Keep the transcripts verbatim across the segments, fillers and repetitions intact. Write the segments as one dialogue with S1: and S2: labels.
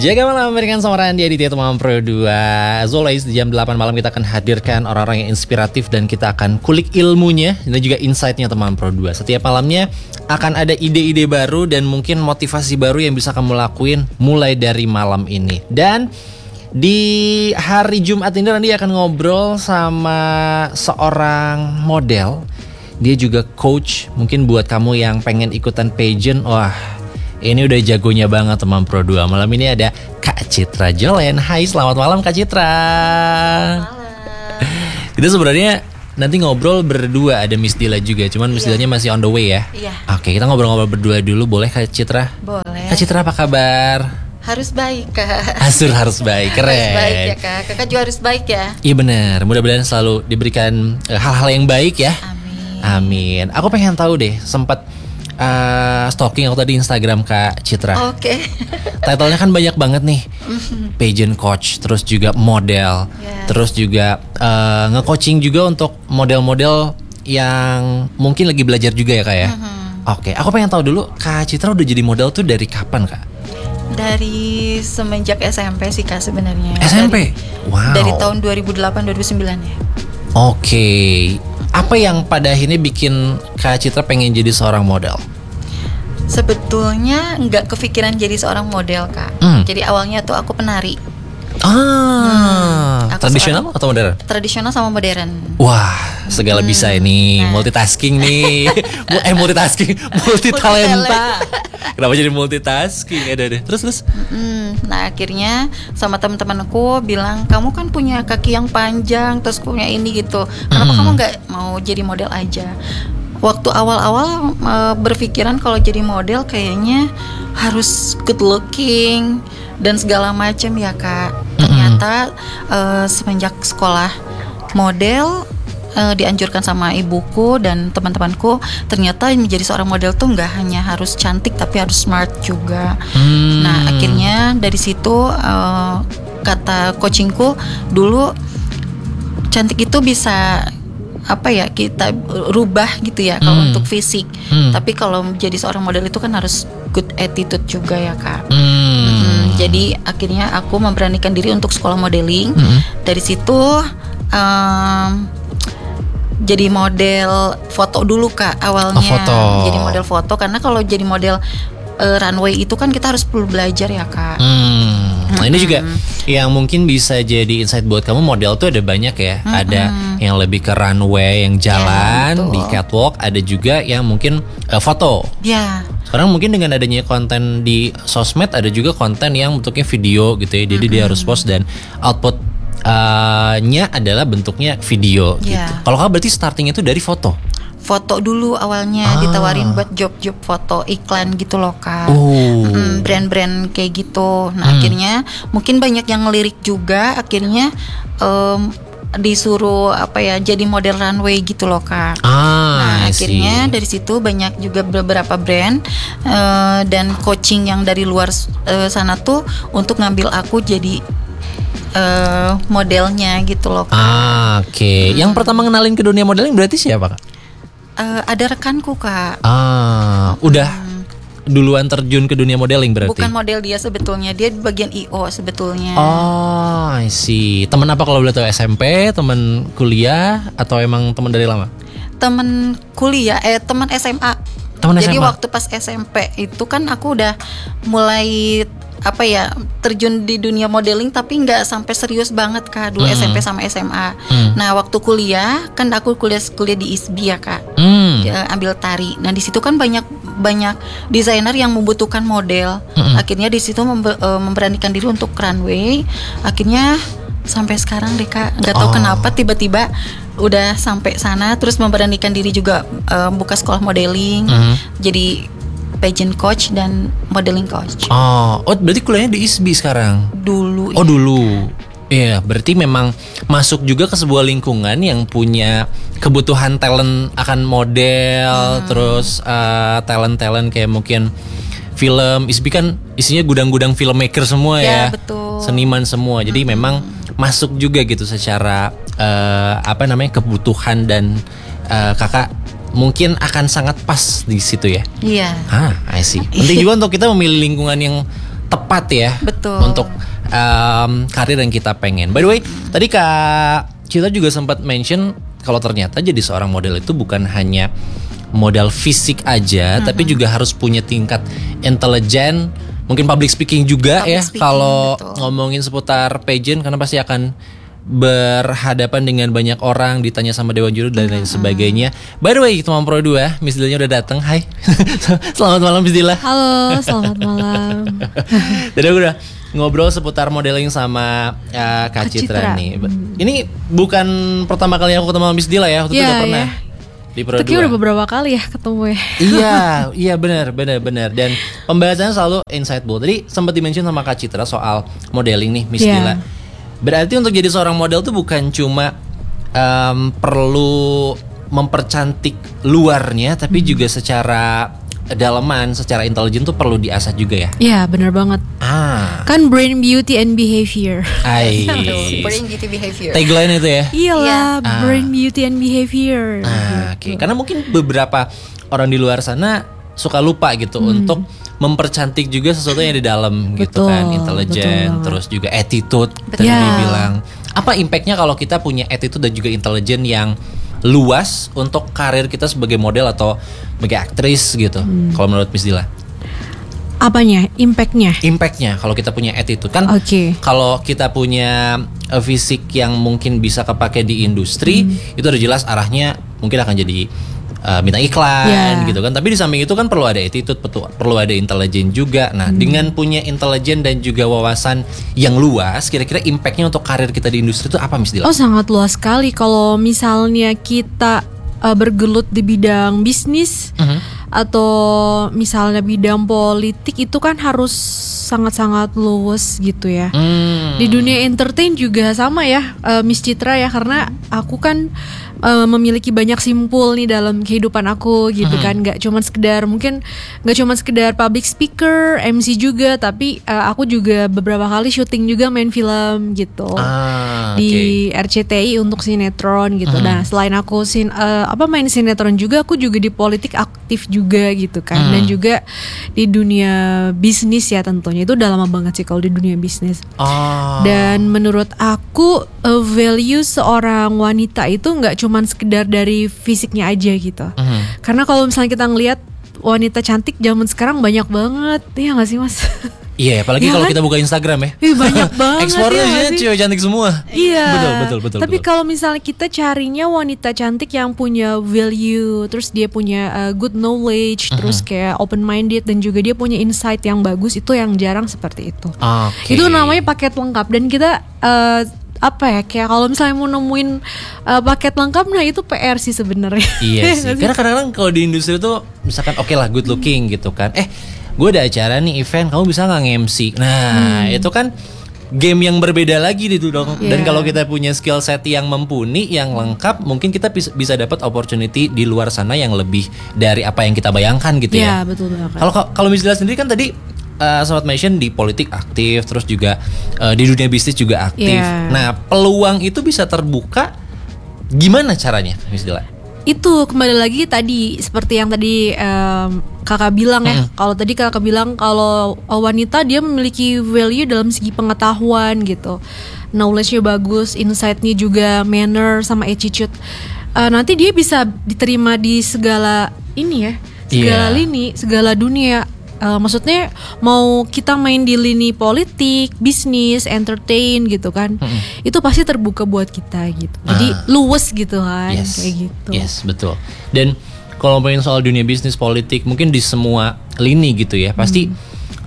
S1: Jaga malam memberikan sama Randy Aditya Teman Pro dua. As always di jam delapan malam kita akan hadirkan orang-orang yang inspiratif dan kita akan kulik ilmunya dan juga insight-nya Teman Pro dua. Setiap malamnya akan ada ide-ide baru dan mungkin motivasi baru yang bisa kamu lakuin mulai dari malam ini. Dan di hari Jumat ini Randy akan ngobrol sama seorang model. Dia juga coach. Mungkin buat kamu yang pengen ikutan pageant, wah ini udah jagonya banget Teman Pro dua. Malam ini ada Kak Citra Jolen. Hai, selamat malam Kak Citra. Malam. Kita sebenarnya nanti ngobrol berdua, ada Miss Dila juga. Cuman Miss Dilanya masih on the way ya.
S2: Iya.
S1: Oke, kita ngobrol-ngobrol berdua dulu, boleh Kak Citra?
S2: Boleh.
S1: Kak Citra apa kabar?
S2: Harus baik Kak.
S1: Asur harus baik, keren.
S2: Harus baik ya Kak. Kakak juga harus baik ya.
S1: Iya benar. Mudah-mudahan selalu diberikan uh, hal-hal yang baik ya.
S2: Amin.
S1: Amin. Aku pengen tahu deh, sempat uh, stalking aku tadi Instagram Kak Citra.
S2: Oke. Okay.
S1: Title-nya kan banyak banget nih. Pageant coach, terus juga model,
S2: yes.
S1: Terus juga uh, nge-coaching juga untuk model-model yang mungkin lagi belajar juga ya Kak ya. Mm-hmm. Oke, aku pengen tahu dulu Kak Citra udah jadi model tuh dari kapan Kak?
S2: Dari semenjak S M P sih Kak sebenarnya.
S1: S M P?
S2: Dari,
S1: wow.
S2: Dari tahun dua ribu delapan dua ribu sembilan ya.
S1: Oke. Apa yang pada akhirnya bikin Kak Citra pengen jadi seorang model?
S2: Sebetulnya nggak kepikiran jadi seorang model Kak. Hmm. Jadi awalnya tuh aku penari.
S1: Ah, hmm, tradisional atau modern?
S2: Tradisional sama modern.
S1: Wah, segala hmm. bisa ini, nah. multitasking nih. eh multitasking, multi talenta. Kenapa jadi multitasking? Ada deh. Terus terus.
S2: Hmm, nah akhirnya sama teman-temanku bilang kamu kan punya kaki yang panjang, terus punya ini gitu. Kenapa hmm. kamu nggak mau jadi model aja? Waktu awal-awal e, berpikiran kalau jadi model kayaknya harus good looking dan segala macam ya Kak. Ternyata e, semenjak sekolah model e, dianjurkan sama ibuku dan teman-temanku, ternyata menjadi seorang model tuh nggak hanya harus cantik tapi harus smart juga. Hmm. Nah akhirnya dari situ e, kata coachingku dulu, cantik itu bisa apa ya kita rubah gitu ya kalau hmm. untuk fisik. Hmm. Tapi kalau jadi seorang model itu kan harus good attitude juga ya Kak. Hmm. Hmm, jadi akhirnya aku memberanikan diri untuk sekolah modeling. Hmm. Dari situ um, jadi model foto dulu Kak awalnya.
S1: Oh, foto.
S2: Jadi model foto karena kalau jadi model uh, runway itu kan kita harus perlu belajar ya Kak.
S1: Hmm. Nah ini juga yang mungkin bisa jadi insight buat kamu, model tuh ada banyak ya. Mm-hmm. Ada yang lebih ke runway yang jalan ya, di catwalk, ada juga yang mungkin uh, foto.
S2: Ya.
S1: Sekarang mungkin dengan adanya konten di sosmed ada juga konten yang bentuknya video gitu ya. Jadi mm-hmm. dia harus post dan output-nya uh, adalah bentuknya video
S2: ya.
S1: Gitu. Kalau kamu berarti starting itu dari foto.
S2: Foto dulu awalnya ah. ditawarin buat job-job foto iklan gitu loh Kak.
S1: Oh.
S2: hmm, Brand-brand kayak gitu. Nah hmm. akhirnya mungkin banyak yang ngelirik juga. Akhirnya um, disuruh apa ya jadi model runway gitu loh Kak.
S1: ah,
S2: Nah akhirnya dari situ banyak juga beberapa brand uh, dan coaching yang dari luar uh, sana tuh untuk ngambil aku jadi uh, modelnya gitu loh Kak.
S1: ah, Oke okay. hmm. Yang pertama kenalin ke dunia modeling berarti siapa Kak?
S2: Uh, ada rekanku Kak.
S1: Ah, udah hmm. duluan terjun ke dunia modeling berarti?
S2: Bukan model dia sebetulnya, dia bagian I O sebetulnya.
S1: Oh, I see. Temen apa kalau boleh tahu? S M P, temen kuliah, atau emang temen dari lama?
S2: Temen kuliah, eh temen S M A.
S1: Temen
S2: Jadi
S1: S M A?
S2: waktu pas S M P itu kan aku udah mulai apa ya terjun di dunia modeling tapi nggak sampai serius banget Kak dulu hmm. S M P sama S M A. Hmm. Nah waktu kuliah kan aku kuliah kuliah di I S B I ya Kak, hmm. ya, ambil tari. Nah di situ kan banyak banyak desainer yang membutuhkan model. Hmm. Akhirnya di situ membe- memberanikan diri untuk runway. Akhirnya sampai sekarang deh Kak, nggak tahu oh. kenapa tiba-tiba udah sampai sana. Terus memberanikan diri juga uh, buka sekolah modeling. Hmm. Jadi pageant coach dan modeling coach.
S1: Oh, oh berarti kuliahnya di I S B I sekarang?
S2: Dulu.
S1: Oh ya. Dulu. Iya, berarti memang masuk juga ke sebuah lingkungan yang punya kebutuhan talent akan model, hmm. terus uh, talent-talent kayak mungkin film. I S B I kan isinya gudang-gudang filmmaker semua ya,
S2: ya betul.
S1: Seniman semua. Jadi hmm. memang masuk juga gitu secara uh, apa namanya kebutuhan dan uh, kakak mungkin akan sangat pas di situ ya.
S2: Iya.
S1: Ah, I see. Penting juga untuk kita memilih lingkungan yang tepat ya.
S2: Betul.
S1: Untuk um, karir yang kita pengen. By the way, tadi Kak Citra juga sempat mention kalau ternyata jadi seorang model itu bukan hanya modal fisik aja, mm-hmm. tapi juga harus punya tingkat intelijen, mungkin public speaking juga public ya. Kalau ngomongin seputar pageant, karena pasti akan berhadapan dengan banyak orang, ditanya sama dewan juri dan lain sebagainya. By the way, teman Pro dua, Miss Dila udah datang. Hai. Selamat malam Miss Dila.
S3: Halo, selamat malam.
S1: Tadi aku udah ngobrol seputar modeling sama uh, Kak Citra nih. Hmm. Ini bukan pertama kali aku ketemu Miss Dila ya, waktu itu
S3: yeah,
S1: udah pernah.
S3: Yeah.
S1: Di Pro dua.
S3: Tapi udah beberapa kali ya ketemu ya.
S1: Iya, iya benar, benar, benar. Dan pembahasannya selalu insightful. Tadi sempat di-mention sama Kak Citra soal modeling nih, Miss yeah. Dila. Berarti untuk jadi seorang model tuh bukan cuma um, perlu mempercantik luarnya, tapi hmm. juga secara dalaman, secara intelijen tuh perlu diasah juga ya.
S3: Iya, benar banget.
S1: Ah.
S3: Kan brain, beauty, and behavior.
S1: Ay.
S2: Brain, beauty, behavior.
S1: Tagline itu ya.
S3: Iyalah,
S1: ah.
S3: brain, beauty, and behavior.
S1: Ah, oke. Okay. Karena mungkin beberapa orang di luar sana suka lupa gitu hmm. untuk mempercantik juga sesuatu yang di dalam gitu kan, intelijen, terus juga attitude tadi
S3: yeah.
S1: dibilang. Apa impactnya kalau kita punya attitude dan juga intelijen yang luas untuk karir kita sebagai model atau sebagai aktris gitu? Hmm. Kalau menurut Miss Dila?
S3: Apanya? Impactnya?
S1: Impactnya kalau kita punya attitude kan.
S3: Okay.
S1: Kalau kita punya uh, fisik yang mungkin bisa kepake di industri, hmm. itu udah jelas arahnya mungkin akan jadi Uh, bintang iklan yeah. gitu kan. Tapi di samping itu kan perlu ada attitude, perlu, perlu ada intelijen juga. Nah hmm. dengan punya intelijen dan juga wawasan yang luas, kira-kira impactnya untuk karir kita di industri itu apa Miss Dila?
S3: Oh sangat luas sekali. Kalau misalnya kita uh, bergelut di bidang bisnis uh-huh. atau misalnya bidang politik, itu kan harus sangat-sangat luas gitu ya. Hmm. Di dunia entertain juga sama ya, uh, Miss Citra ya, karena aku kan Uh, memiliki banyak simpul nih dalam kehidupan aku gitu hmm. kan, nggak cuma sekedar mungkin nggak cuma sekedar public speaker, M C juga, tapi uh, aku juga beberapa kali syuting juga main film gitu
S1: ah,
S3: di
S1: okay.
S3: R C T I untuk sinetron gitu. Hmm. Nah selain aku sin uh, apa main sinetron juga, aku juga di politik aktif juga gitu kan, hmm. dan juga di dunia bisnis ya tentunya. Itu udah lama banget sih kalau di dunia bisnis.
S1: Oh.
S3: Dan menurut aku uh, value seorang wanita itu nggak cuma cuman sekedar dari fisiknya aja gitu. Uh-huh. Karena kalau misalnya kita ngelihat wanita cantik zaman sekarang banyak banget, iya nggak sih Mas?
S1: Iya, apalagi ya kalau kan? Kita buka Instagram ya.
S3: Ih, banyak banget.
S1: Eksplornya ya, cewek cantik semua.
S3: Iya.
S1: Betul, betul, betul.
S3: Tapi
S1: betul.
S3: kalau misalnya kita carinya wanita cantik yang punya value, terus dia punya uh, good knowledge, uh-huh. terus kayak open minded dan juga dia punya insight yang bagus, itu yang jarang seperti itu.
S1: Okay.
S3: Itu namanya paket lengkap, dan kita uh, apa ya, kayak kalau misalnya mau nemuin uh, paket lengkap, nah itu P R sih sebenarnya.
S1: Iya sih. Karena kadang-kadang kalau di industri tuh misalkan oke okay lah good looking hmm. gitu kan. Eh, gue ada acara nih event, kamu bisa nggak nge-M C? Nah, hmm. itu kan game yang berbeda lagi gitu dong. Yeah. Dan kalau kita punya skill set yang mumpuni, yang lengkap, mungkin kita bisa, bisa dapat opportunity di luar sana yang lebih dari apa yang kita bayangkan gitu
S3: yeah,
S1: ya.
S3: Iya, betul banget.
S1: Kalau kalau misalnya sendiri kan tadi Uh, Sobat mention di politik aktif, terus juga uh, di dunia bisnis juga aktif. Yeah. Nah, peluang itu bisa terbuka gimana caranya, Miss Dila?
S3: Itu kembali lagi tadi seperti yang tadi um, kakak bilang ya. Mm-hmm. Kalau tadi kakak bilang kalau wanita dia memiliki value dalam segi pengetahuan gitu, knowledge-nya bagus, insight-nya juga, manner sama attitude. Uh, nanti dia bisa diterima di segala ini ya, segala yeah. lini, segala dunia. Uh, maksudnya mau kita main di lini politik, bisnis, entertain gitu kan, mm-hmm. itu pasti terbuka buat kita gitu. Jadi ah. luwes gitu kan,
S1: yes.
S3: kayak gitu.
S1: Yes, betul. Dan kalau ngomongin soal dunia bisnis, politik, mungkin di semua lini gitu ya, pasti hmm.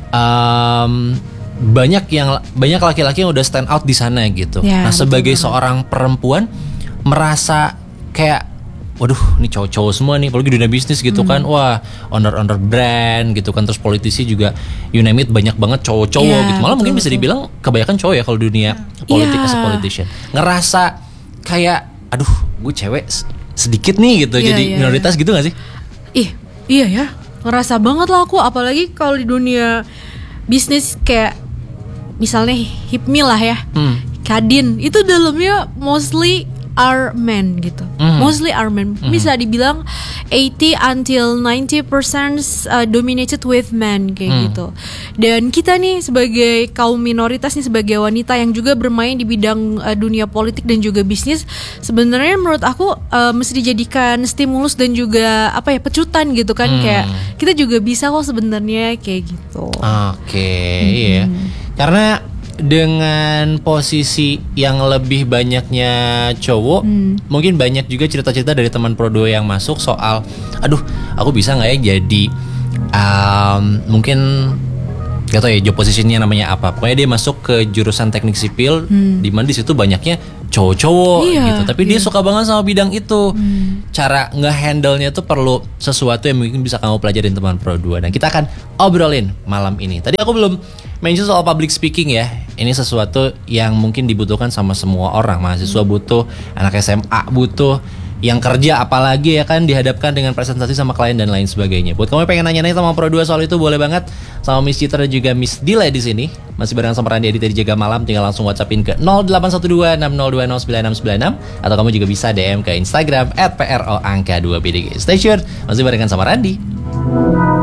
S1: um, banyak yang banyak laki-laki yang udah stand out di sana gitu. Ya, nah, sebagai betul. Seorang perempuan merasa kayak waduh, ini cowok-cowok semua nih, apalagi di dunia bisnis gitu hmm. kan. Wah, owner-owner brand gitu kan. Terus politisi juga, you name it, banyak banget cowok-cowok yeah, gitu. Malah betul, mungkin bisa betul. Dibilang kebanyakan cowok ya kalau dunia politik yeah. as a politician. Ngerasa kayak, aduh, gue cewek sedikit nih gitu, yeah, jadi yeah, minoritas yeah. gitu gak sih?
S3: Ih, iya ya, ngerasa banget lah aku. Apalagi kalau di dunia bisnis kayak misalnya Hipmi lah ya, hmm. Kadin, itu dalamnya mostly are men gitu.
S1: Mm.
S3: Mostly are men.
S1: Mm.
S3: Bisa dibilang eighty until ninety percent uh, dominated with men kayak
S1: Mm.
S3: gitu. Dan kita nih sebagai kaum minoritas nih, sebagai wanita yang juga bermain di bidang uh, dunia politik dan juga bisnis, sebenarnya menurut aku uh, mesti dijadikan stimulus dan juga apa ya, pecutan gitu kan.
S1: Mm.
S3: Kayak kita juga bisa kok sebenarnya kayak gitu.
S1: Oke, iya. Karena dengan posisi yang lebih banyaknya cowok, hmm. mungkin banyak juga cerita-cerita dari teman Pro dua yang masuk soal, aduh, aku bisa nggak ya jadi, um, mungkin gak tau ya job positionnya namanya apa. Pokoknya dia masuk ke jurusan teknik sipil, hmm. di mana di situ banyaknya cowok-cowok
S3: iya,
S1: gitu. Tapi
S3: iya.
S1: dia suka banget sama bidang itu.
S3: Hmm.
S1: Cara nge-handle-nya tuh perlu sesuatu yang mungkin bisa kamu pelajarin teman Pro dua. Dan kita akan obrolin malam ini. Tadi aku belum mention soal public speaking ya. Ini sesuatu yang mungkin dibutuhkan sama semua orang. Mahasiswa butuh, anak S M A butuh, yang kerja apalagi ya kan, dihadapkan dengan presentasi sama klien dan lain sebagainya. Buat kamu yang pengen nanya-nanya sama Pro dua soal itu, boleh banget sama Miss Citra dan juga Miss Dila di sini. Masih bareng sama Randy Adi dari Jaga Malam. Tinggal langsung WhatsAppin ke nol delapan satu dua enam nol dua nol sembilan enam sembilan enam, atau kamu juga bisa D M ke Instagram at pro angka dua b d g. Stay tuned, masih barengan sama Randy.